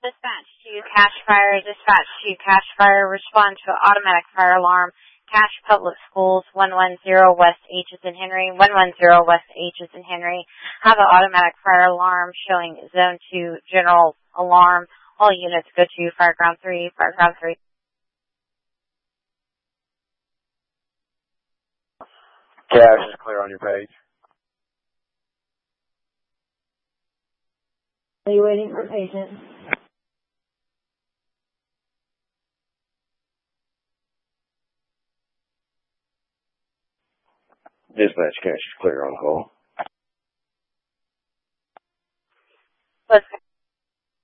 Dispatch to Cash Fire, dispatch to Cash Fire, respond to automatic fire alarm, Cache Public Schools, 110 West H is in Henry, 110 West H is in Henry, have an automatic fire alarm showing Zone 2 general alarm. All units go to Fireground 3, Fireground 3. Cache is clear on your page. Are you waiting for patient? Dispatch, Cache is clear on call.